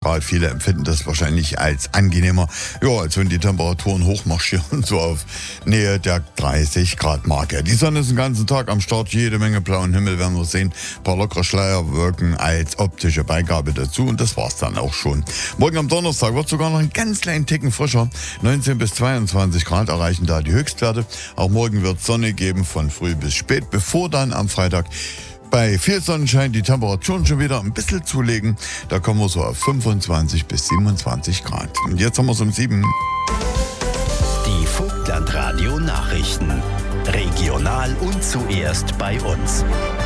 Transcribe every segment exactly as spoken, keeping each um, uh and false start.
Grad. Viele empfinden das wahrscheinlich als angenehmer, ja, als wenn die Temperaturen hochmarschieren, so auf Nähe der dreißig Grad Marke. Die Sonne ist den ganzen Tag am Start, jede Menge blauen Himmel werden wir sehen. Ein paar lockere Schleier wirken als optische Beigabe dazu und das war's dann auch schon. Morgen am Donnerstag wird sogar noch einen ganz kleinen Ticken frischer. neunzehn bis zweiundzwanzig Grad erreichen da die Höchstwerte. Auch morgen wird es Sonne geben von früh bis spät, bevor dann am Freitag bei viel Sonnenschein die Temperaturen schon wieder ein bisschen zulegen. Da kommen wir so auf fünfundzwanzig bis siebenundzwanzig Grad. Und jetzt haben wir es um sieben. Die Vogtlandradio Nachrichten. Regional und zuerst bei uns.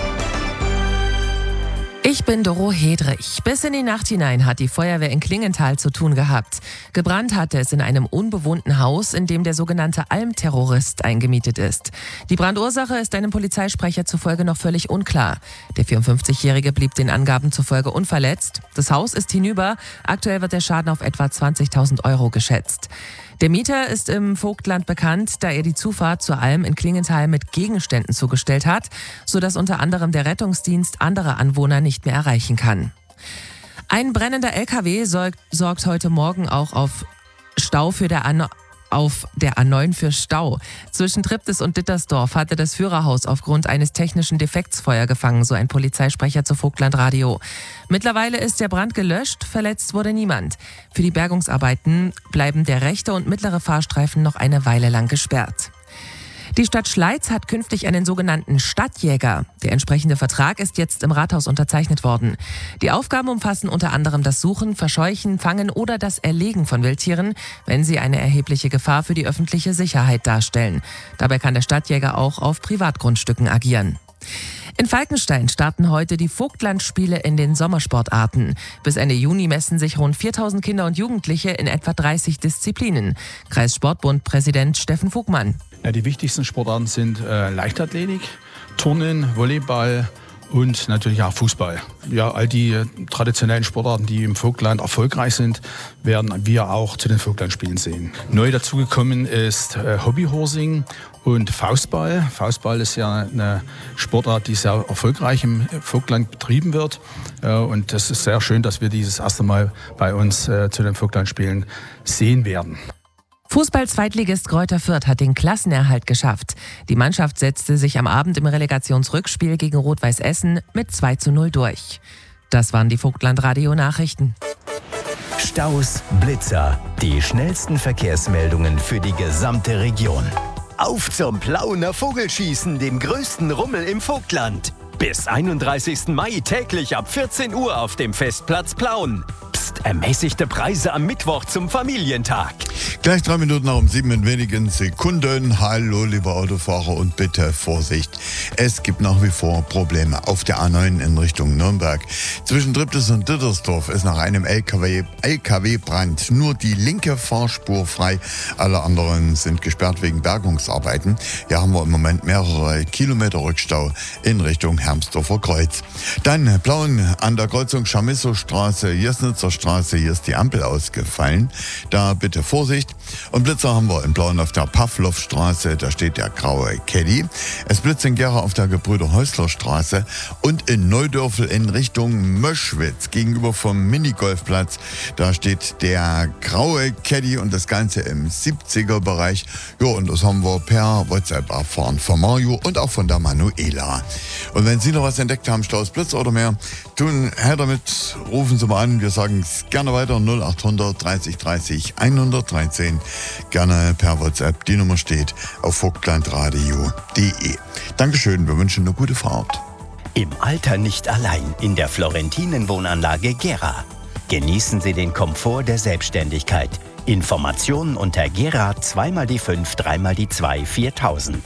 Ich bin Doro Hedrich. Bis in die Nacht hinein hat die Feuerwehr in Klingenthal zu tun gehabt. Gebrannt hatte es in einem unbewohnten Haus, in dem der sogenannte Almterrorist eingemietet ist. Die Brandursache ist einem Polizeisprecher zufolge noch völlig unklar. Der vierundfünfzigjährige blieb den Angaben zufolge unverletzt. Das Haus ist hinüber. Aktuell wird der Schaden auf etwa zwanzigtausend Euro geschätzt. Der Mieter ist im Vogtland bekannt, da er die Zufahrt zur Alm in Klingenthal mit Gegenständen zugestellt hat, sodass unter anderem der Rettungsdienst andere Anwohner nicht mehr erreichen kann. Ein brennender L K W sorgt, sorgt heute Morgen auch auf Stau für der An auf der A neun für Stau. Zwischen Triptis und Dittersdorf hatte das Führerhaus aufgrund eines technischen Defekts Feuer gefangen, so ein Polizeisprecher zu Vogtlandradio. Mittlerweile ist der Brand gelöscht, verletzt wurde niemand. Für die Bergungsarbeiten bleiben der rechte und mittlere Fahrstreifen noch eine Weile lang gesperrt. Die Stadt Schleiz hat künftig einen sogenannten Stadtjäger. Der entsprechende Vertrag ist jetzt im Rathaus unterzeichnet worden. Die Aufgaben umfassen unter anderem das Suchen, Verscheuchen, Fangen oder das Erlegen von Wildtieren, wenn sie eine erhebliche Gefahr für die öffentliche Sicherheit darstellen. Dabei kann der Stadtjäger auch auf Privatgrundstücken agieren. In Falkenstein starten heute die Vogtlandspiele in den Sommersportarten. Bis Ende Juni messen sich rund viertausend Kinder und Jugendliche in etwa dreißig Disziplinen. Kreissportbund-Präsident Steffen Vogtmann. Ja, die wichtigsten Sportarten sind äh, Leichtathletik, Turnen, Volleyball und natürlich auch Fußball. Ja, all die äh, traditionellen Sportarten, die im Vogtland erfolgreich sind, werden wir auch zu den Vogtlandspielen sehen. Neu dazugekommen ist äh, Hobbyhorsing und Faustball. Faustball ist ja eine Sportart, die sehr erfolgreich im Vogtland betrieben wird. Äh, und das ist sehr schön, dass wir dieses erste Mal bei uns äh, zu den Vogtlandspielen sehen werden. Fußball-Zweitligist Greuther Fürth hat den Klassenerhalt geschafft. Die Mannschaft setzte sich am Abend im Relegationsrückspiel gegen Rot-Weiß Essen mit zwei zu null durch. Das waren die Vogtlandradio-Nachrichten. Staus, Blitzer, die schnellsten Verkehrsmeldungen für die gesamte Region. Auf zum Plauener Vogelschießen, dem größten Rummel im Vogtland. Bis einunddreißigsten Mai täglich ab vierzehn Uhr auf dem Festplatz Plauen. Psst, ermäßigte Preise am Mittwoch zum Familientag. Gleich drei Minuten nach um sieben in wenigen Sekunden. Hallo, liebe Autofahrer, und bitte Vorsicht. Es gibt nach wie vor Probleme auf der A neun in Richtung Nürnberg. Zwischen Triptis und Dittersdorf ist nach einem L K W, L K W-Brand nur die linke Fahrspur frei. Alle anderen sind gesperrt wegen Bergungsarbeiten. Hier haben wir im Moment mehrere Kilometer Rückstau in Richtung Hermsdorfer Kreuz. Dann Plauen an der Kreuzung Chamisso-Straße, Jesnitzer Straße. Hier ist die Ampel ausgefallen. Da bitte Vorsicht. Und Blitzer haben wir in Plauen auf der Pavlovstraße, da steht der graue Caddy. Es blitzt in Gera auf der Gebrüder-Häusler-Straße und in Neudörfel in Richtung Möschwitz gegenüber vom Minigolfplatz. Da steht der graue Caddy und das Ganze im siebziger-Bereich. Ja, und das haben wir per WhatsApp erfahren von Mario und auch von der Manuela. Und wenn Sie noch was entdeckt haben, Staus, Blitz oder mehr, tun her damit, rufen Sie mal an. Wir sagen es gerne weiter, null acht hundert dreißig dreißig hundertdreizehn. Gerne per WhatsApp. Die Nummer steht auf vogtlandradio punkt de. Dankeschön, wir wünschen eine gute Fahrt. Im Alter nicht allein in der Florentinen-Wohnanlage Gera. Genießen Sie den Komfort der Selbstständigkeit. Informationen unter Gera zwei mal die fünf, drei mal die zwei, viertausend.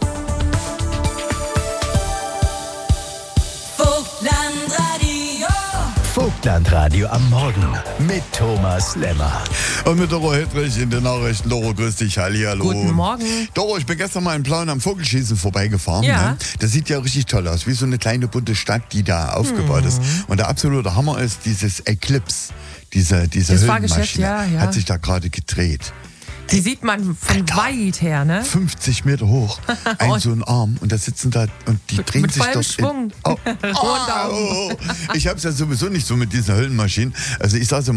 Vogtlandradio am Morgen mit Thomas Lemmer. Und mit Doro Hedrich in den Nachrichten. Doro, grüß dich, hallihallo. Guten Morgen. Doro, ich bin gestern mal in Plauen am Vogelschießen vorbeigefahren. Ja. Ne? Das sieht ja richtig toll aus, wie so eine kleine bunte Stadt, die da aufgebaut hm. ist. Und der absolute Hammer ist dieses Eclipse, diese, diese das Höhlenmaschine, ja, ja. hat sich da gerade gedreht. Die sieht man von Alter, weit her, ne? fünfzig Meter hoch, ein so ein Arm und da sitzen da und die drehen mit sich vollem dort Schwung. In, oh, oh, oh, oh. Ich habe es ja sowieso nicht so mit diesen Höhlenmaschinen. Also ich saß im